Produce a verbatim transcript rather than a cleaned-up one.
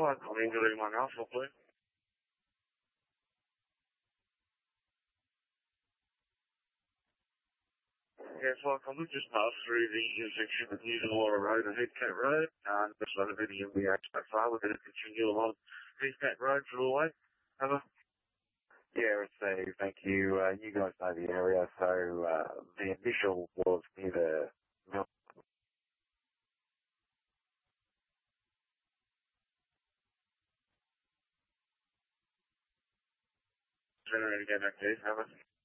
Alright, I'm in my house, hopefully. Yeah, so I can just pass through the intersection of Newton Water Road and Heathcote Road, and just let a bit of M B H that far. We're going to continue along Heathcote Road for all the way. Have a... Yeah, it's Steve. Thank you. Uh, you guys know the area, so uh, the initial was near the mill. Turn around and go back there. Have a...